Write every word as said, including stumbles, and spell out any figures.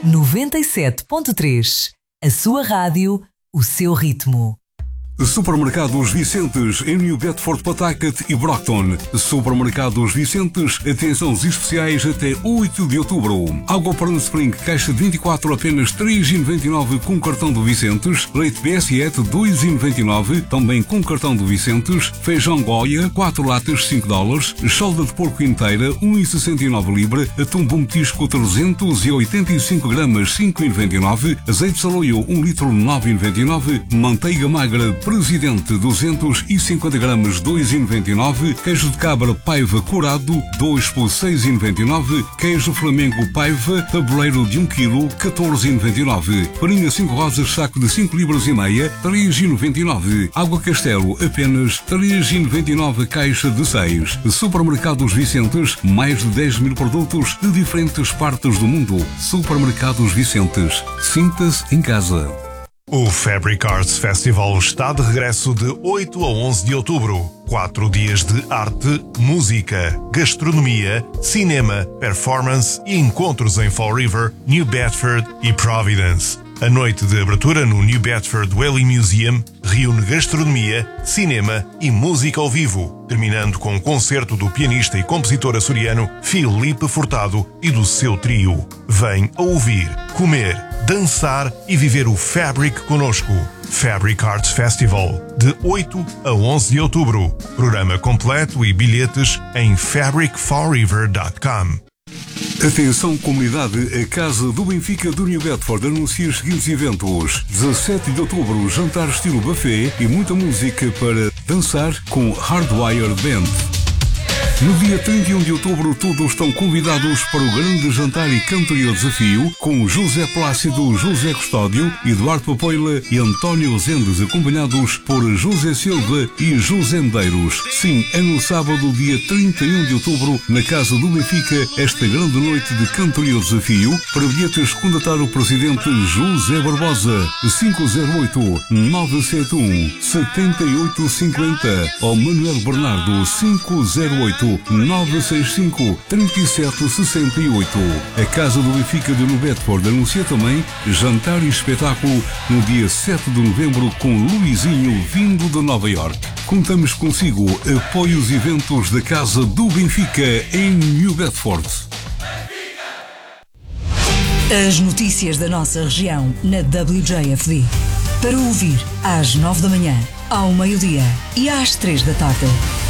noventa e sete ponto três. A sua rádio, o seu ritmo. Supermercados Vicentes em New Bedford, Pawtucket e Brockton. Supermercados Vicentes, atenções especiais até oito de outubro. Água Palm Spring, caixa de vinte e quatro, apenas três vírgula noventa e nove com cartão do Vicentes. Leite B S E T dois vírgula noventa e nove, também com cartão do Vicentes. Feijão Goya, quatro latas, cinco dólares. Chalda de porco inteira, um vírgula sessenta e nove libra. Atum bom petisco, trezentos e oitenta e cinco gramas, cinco vírgula noventa e nove. Azeite de saloio, um litro, nove vírgula noventa e nove. Manteiga magra, Presidente, duzentos e cinquenta gramas, dois vírgula noventa e nove. Queijo de cabra Paiva curado, dois por seis vírgula noventa e nove. Queijo Flamengo Paiva, tabuleiro de um quilo, catorze vírgula noventa e nove. Farinha cinco rosas, saco de cinco libras e meia, três vírgula noventa e nove. Água Castelo, apenas três vírgula noventa e nove, caixa de seis. Supermercados Vicentes, mais de dez mil produtos de diferentes partes do mundo. Supermercados Vicentes, sinta-se em casa. O Fabric Arts Festival está de regresso de oito a onze de outubro. Quatro dias de arte, música, gastronomia, cinema, performance e encontros em Fall River, New Bedford e Providence. A noite de abertura no New Bedford Whaley Museum reúne gastronomia, cinema e música ao vivo, terminando com um concerto do pianista e compositor açoriano Filipe Furtado e do seu trio. Vem a ouvir, comer, dançar e viver o Fabric conosco. Fabric Arts Festival, de oito a onze de outubro. Programa completo e bilhetes em fabric fall river ponto com. Atenção comunidade, a Casa do Benfica do New Bedford anuncia os seguintes eventos. dezassete de outubro, jantar estilo buffet e muita música para dançar com Hardwired Band. No dia trinta e um de outubro, todos estão convidados para o grande jantar e country ao desafio com José Plácido, José Custódio, Eduardo Papoila e António Zendes, acompanhados por José Silva e José Medeiros. Sim, é no sábado, dia trinta e um de outubro, na Casa do Benfica, esta grande noite de country ao desafio. Para bilhetes, contatar o presidente José Barbosa, cinco zero oito, nove sete um, sete oito cinco zero ou Manuel Bernardo, cinco zero oito, nove seis cinco, três sete seis oito. A Casa do Benfica de New Bedford anuncia também jantar e espetáculo no dia sete de novembro com Luizinho, vindo de Nova York. Contamos consigo, apoie os eventos da Casa do Benfica em New Bedford. As notícias da nossa região na W J F D. Para ouvir às nove da manhã, ao meio-dia e às três da tarde.